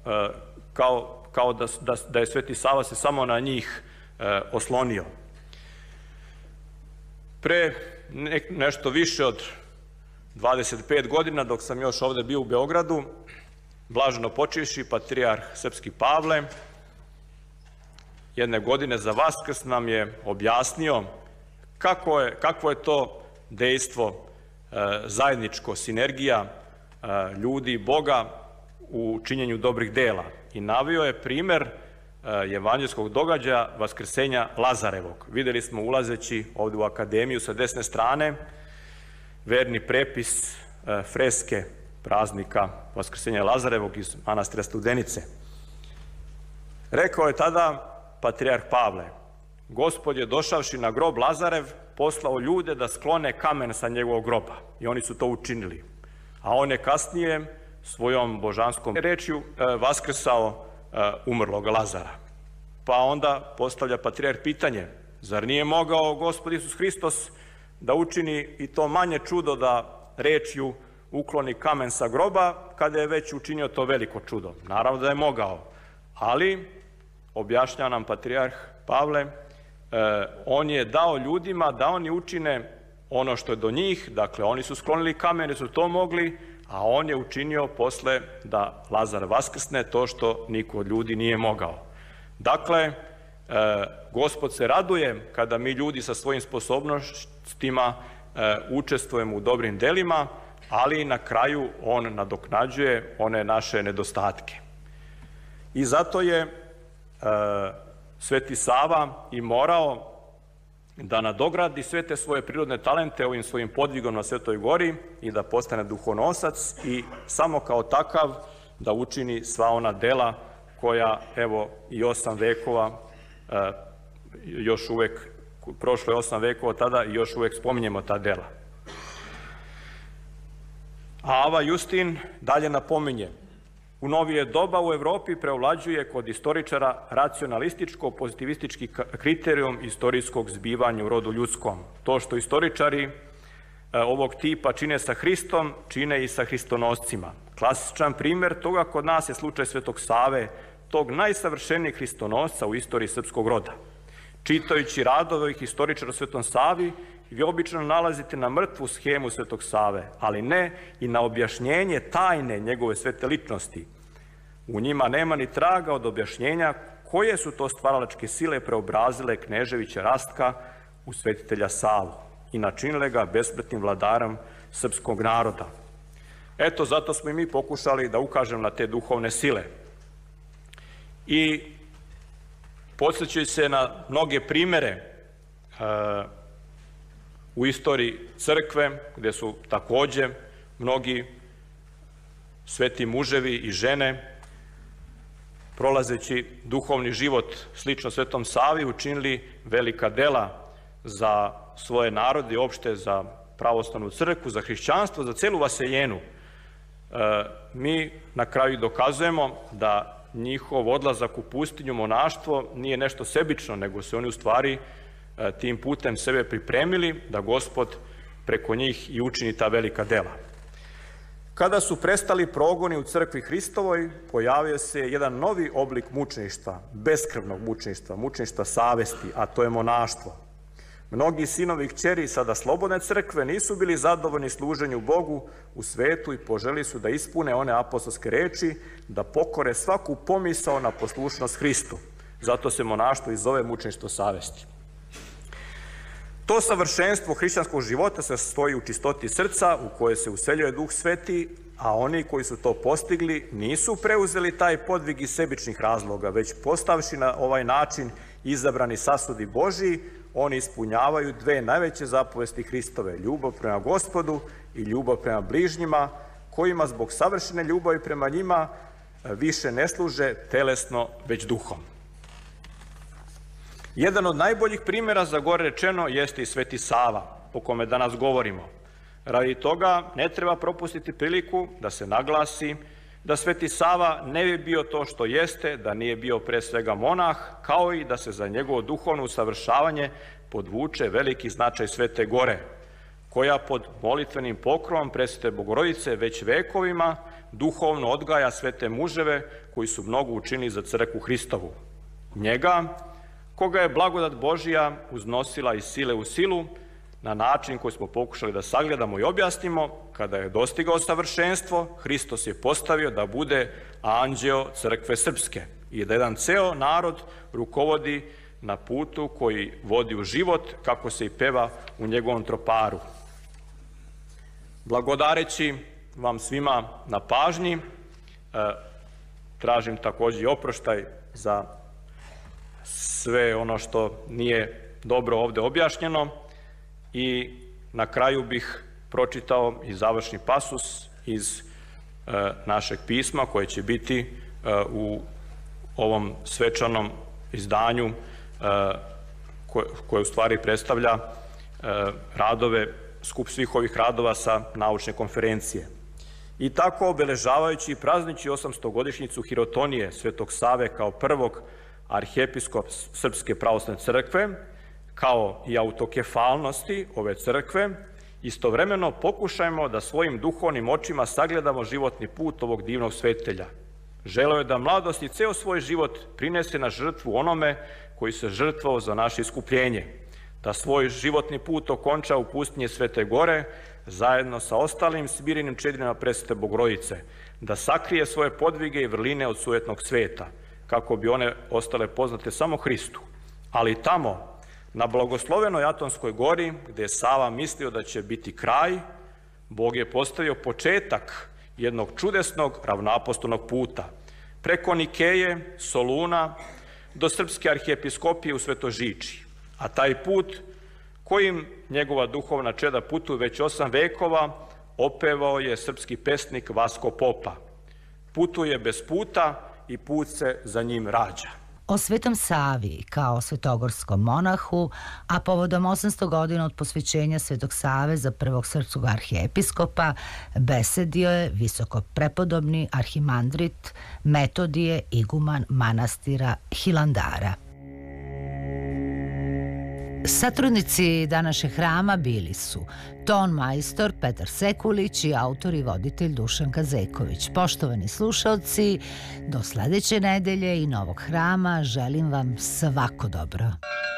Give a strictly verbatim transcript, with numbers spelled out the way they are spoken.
kao, kao da, da, da je Sveti Sava se samo na njih oslonio. Pre ne, nešto više od dvadeset pet godina, dok sam još ovde bio u Beogradu, blaženo počivši patrijarh srpski Pavle jedne godine za Vaskrs nam je objasnio kako je, kakvo je to dejstvo e, zajedničko, sinergija e, ljudi i Boga u činjenju dobrih dela. I navio je primer e, evanđelskog događaja vaskrsenja Lazarevog. Videli smo ulazeći ovde u akademiju sa desne strane verni prepis e, freske praznika vaskrsenja Lazarevog iz manastira Studenice. Rekao je tada patrijarh Pavle: Gospod je došavši na grob Lazarev poslao ljude da sklone kamen sa njegovog groba. I oni su to učinili. A on je kasnije svojom božanskom rečju vaskrsao umrlog Lazara. Pa onda postavlja patrijarh pitanje: zar nije mogao Gospod Isus Hristos da učini i to manje čudo, da rečju ukloni kamen sa groba, kada je već učinio to veliko čudo? Naravno da je mogao, ali objašnjava nam patrijarh Pavle, eh, on je dao ljudima da oni učine ono što je do njih, dakle oni su sklonili kamen, su to mogli, a on je učinio posle da Lazar vaskrsne to što niko od ljudi nije mogao. Dakle, eh, Gospod se raduje kada mi ljudi sa svojim sposobnostima eh, učestvujemo u dobrim delima, ali na kraju on nadoknađuje one naše nedostatke. I zato je e, Sveti Sava i morao da nadogradi sve te svoje prirodne talente ovim svojim podvigom na Svetoj gori i da postane duhonosac i samo kao takav da učini sva ona dela koja, evo, i osam vekova, e, još uvek, prošlo je osam vekova tada i još uvek spominjemo ta dela. A Ava Justin dalje napominje: u novije doba u Evropi preovlađuje kod istoričara racionalističko-pozitivistički kriterijum istorijskog zbivanja u rodu ljudskom. To što istoričari ovog tipa čine sa Hristom, čine i sa hristonoscima. Klasičan primer toga kod nas je slučaj Svetog Save, tog najsavršenijeg hristonosca u istoriji srpskog roda. Čitajući radove ovih istoričara o Svetom Savi, vi obično nalazite na mrtvu schemu Svetog Save, ali ne i na objašnjenje tajne njegove svete ličnosti. U njima nema ni traga od objašnjenja koje su to stvaralačke sile preobrazile kneževića Rastka u svetitelja Savu i načinile ga besmrtnim vladarom srpskog naroda. Eto, zato smo i mi pokušali da ukažemo na te duhovne sile. I podsjećaju se na mnoge primere u istoriji crkve, gde su takođe mnogi sveti muževi i žene, prolazeći duhovni život slično Svetom Savi, učinili velika dela za svoje narode i opšte za pravoslavnu crkvu, za hrišćanstvo, za celu vaseljenu. Mi na kraju dokazujemo da njihov odlazak u pustinju, monaštvo, nije nešto sebično, nego se oni u stvari tim putem sebe pripremili da Gospod preko njih i učini ta velika dela. Kada su prestali progoni u crkvi Hristovoj, pojavio se jedan novi oblik mučeništva, beskrvnog mučeništva, mučeništva savesti, a to je monaštvo. Mnogi sinovi i kćeri sada slobodne crkve nisu bili zadovoljni služenju Bogu u svetu i poželi su da ispune one apostolske reči, da pokore svaku pomisao na poslušnost Hristu. Zato se monaštvo i zove mučeništvo savesti. To savršenstvo hrišćanskog života se sastoji u čistoti srca u koje se useljuje Duh Sveti, a oni koji su to postigli nisu preuzeli taj podvig iz sebičnih razloga, već postavši na ovaj način izabrani sasudi Božiji, oni ispunjavaju dve najveće zapovesti Hristove: ljubav prema Gospodu i ljubav prema bližnjima, kojima zbog savršene ljubavi prema njima više ne služe telesno, već duhom. Jedan od najboljih primjera za gore rečeno jeste i Sveti Sava, o kome danas govorimo. Radi toga ne treba propustiti priliku da se naglasi da Sveti Sava ne bi bio to što jeste, da nije bio pre svega monah, kao i da se za njegovo duhovno usavršavanje podvuče veliki značaj Svete Gore, koja pod molitvenim pokrovom Presvete Bogorodice već vekovima duhovno odgaja svete muževe koji su mnogo učinili za crkvu Hristovu. Njega, koga je blagodat Božja uznosila iz sile u silu, na način koji smo pokušali da sagledamo i objasnimo, kada je dostigao savršenstvo, Hristos je postavio da bude anđeo crkve srpske i da jedan ceo narod rukovodi na putu koji vodi u život, kako se i peva u njegovom troparu. Blagodareći vam svima na pažnji, tražim također i oproštaj za sve ono što nije dobro ovdje objašnjeno i na kraju bih pročitao i završni pasus iz našeg pisma koje će biti u ovom svečanom izdanju koje u stvari predstavlja radove, skup svih ovih radova sa naučne konferencije. I tako, obeležavajući i praznići osamstogodišnjicu hirotonije Svetog Save kao prvog arhijepiskopa Srpske pravoslavne crkve, kao i autokefalnosti ove crkve, istovremeno pokušajmo da svojim duhovnim očima sagledamo životni put ovog divnog svetelja. Želeo je da mladost i ceo svoj život prinese na žrtvu onome koji se žrtvovao za naše iskupljenje, da svoj životni put okonča u pustinji Svete Gore, zajedno sa ostalim smirenim čedinama presvete Bogorodice, da sakrije svoje podvige i vrline od sujetnog sveta, kako bi one ostale poznate samo Hristu. Ali tamo, na blagoslovenoj Atonskoj gori, gde je Sava mislio da će biti kraj, Bog je postavio početak jednog čudesnog ravnoapostolnog puta, preko Nikeje, Soluna, do Srpske arhijepiskopije u Svetožiči. A taj put, kojim njegova duhovna čeda putuju već osam vekova, opevao je srpski pesnik Vasko Popa. Putuje bez puta i put se za njim rađa. O Svetom Savi kao svetogorskom monahu, a povodom osamsto godina od posvećenja Svetog Save za prvog srpskog arhijepiskopa, besedio je visoko prepodobni arhimandrit Metodije, iguman manastira Hilandara. Satrudnici današnjeg hrama bili su ton majstor Petar Sekulić i autor i voditelj Dušan Kazeković. Poštovani slušalci, do sledeće nedelje i novog hrama želim vam svako dobro.